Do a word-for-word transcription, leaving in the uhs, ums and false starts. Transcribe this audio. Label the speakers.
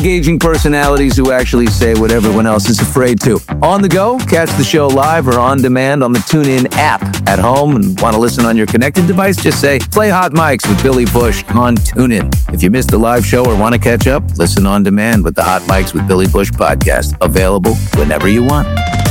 Speaker 1: Engaging personalities who actually say what everyone else is afraid to. On the go, catch the show live or on demand on the TuneIn app. At home and want to listen on your connected device, just say, play Hot Mics with Billy Bush on TuneIn. If you missed the live show or want to catch up, listen on demand with the Hot Mics with Billy Bush podcast. Available whenever you want.